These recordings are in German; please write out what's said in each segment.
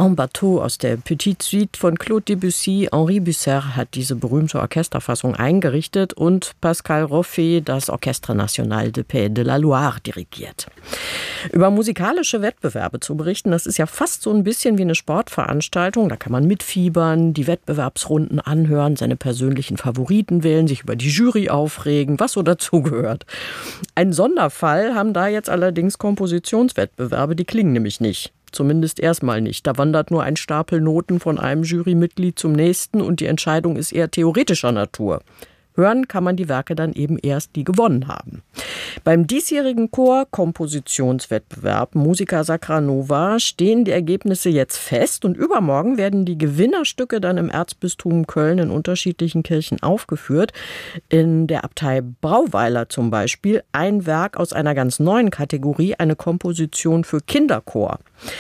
En Bateau aus der Petite Suite von Claude Debussy. Henri Busser hat diese berühmte Orchesterfassung eingerichtet und Pascal Roffet das Orchestre National de Pays de la Loire dirigiert. Über musikalische Wettbewerbe zu berichten, das ist ja fast so ein bisschen wie eine Sportveranstaltung. Da kann man mitfiebern, die Wettbewerbsrunden anhören, seine persönlichen Favoriten wählen, sich über die Jury aufregen, was so dazugehört. Ein Sonderfall haben da jetzt allerdings Kompositionswettbewerbe, die klingen nämlich nicht. Zumindest erstmal nicht. Da wandert nur ein Stapel Noten von einem Jurymitglied zum nächsten und die Entscheidung ist eher theoretischer Natur. Hören kann man die Werke dann eben erst, die gewonnen haben. Beim diesjährigen Chor-Kompositionswettbewerb Musica Sacra Nova stehen die Ergebnisse jetzt fest und übermorgen werden die Gewinnerstücke dann im Erzbistum Köln in unterschiedlichen Kirchen aufgeführt. In der Abtei Brauweiler zum Beispiel ein Werk aus einer ganz neuen Kategorie, eine Komposition für Kinderchor.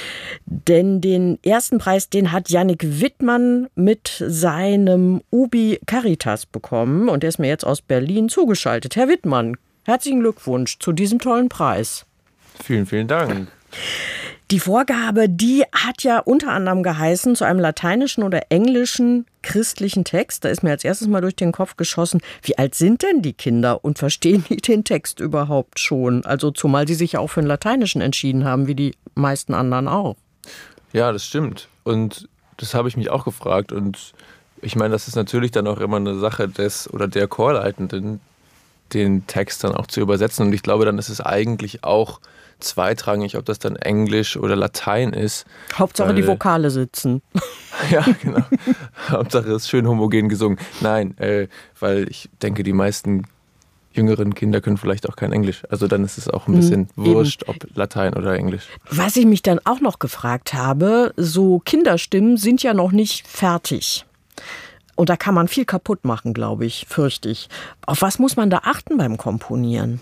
Denn den ersten Preis, den hat Yannick Wittmann mit seinem Ubi Caritas bekommen und der ist mir jetzt aus Berlin zugeschaltet. Herr Wittmann, herzlichen Glückwunsch zu diesem tollen Preis. Vielen, vielen Dank. Die Vorgabe, die hat ja unter anderem geheißen, zu einem lateinischen oder englischen christlichen Text. Da ist mir als erstes mal durch den Kopf geschossen, wie alt sind denn die Kinder und verstehen die den Text überhaupt schon? Also zumal sie sich ja auch für den lateinischen entschieden haben, wie die meisten anderen auch. Ja, das stimmt. Und das habe ich mich auch gefragt. Und ich meine, das ist natürlich dann auch immer eine Sache des oder der Chorleitenden, den Text dann auch zu übersetzen. Und ich glaube, dann ist es eigentlich auch zweitrangig, ob das dann Englisch oder Latein ist. Hauptsache die Vokale sitzen. Ja, genau. Hauptsache es ist schön homogen gesungen. Nein, weil ich denke, die meisten jüngeren Kinder können vielleicht auch kein Englisch. Also dann ist es auch ein bisschen wurscht, ob Latein oder Englisch. Was ich mich dann auch noch gefragt habe, so Kinderstimmen sind ja noch nicht fertig. Und da kann man viel kaputt machen, glaube ich, fürchte ich. Auf was muss man da achten beim Komponieren?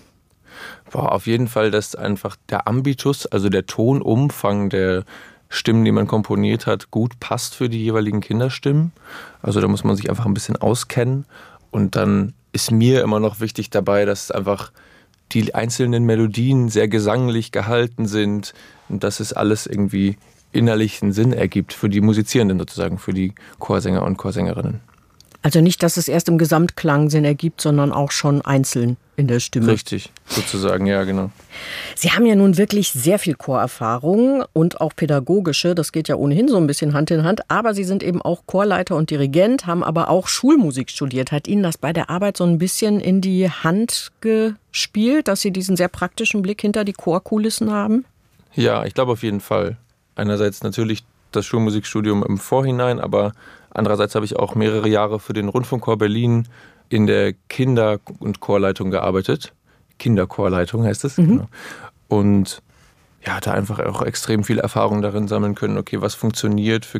Auf jeden Fall, dass einfach der Ambitus, also der Tonumfang der Stimmen, die man komponiert hat, gut passt für die jeweiligen Kinderstimmen. Also da muss man sich einfach ein bisschen auskennen. Und dann ist mir immer noch wichtig dabei, dass einfach die einzelnen Melodien sehr gesanglich gehalten sind und dass es alles irgendwie innerlichen Sinn ergibt für die Musizierenden sozusagen, für die Chorsänger und Chorsängerinnen. Also nicht, dass es erst im Gesamtklang Sinn ergibt, sondern auch schon einzeln in der Stimme. Richtig, sozusagen, ja, genau. Sie haben ja nun wirklich sehr viel Chorerfahrung und auch pädagogische, das geht ja ohnehin so ein bisschen Hand in Hand, aber Sie sind eben auch Chorleiter und Dirigent, haben aber auch Schulmusik studiert. Hat Ihnen das bei der Arbeit so ein bisschen in die Hand gespielt, dass Sie diesen sehr praktischen Blick hinter die Chorkulissen haben? Ja, ich glaube auf jeden Fall. Einerseits natürlich das Schulmusikstudium im Vorhinein, aber andererseits habe ich auch mehrere Jahre für den Rundfunkchor Berlin in der Kinder- und Chorleitung gearbeitet. Kinderchorleitung heißt es. Genau. Und ja, da einfach auch extrem viel Erfahrung darin sammeln können, okay, was funktioniert für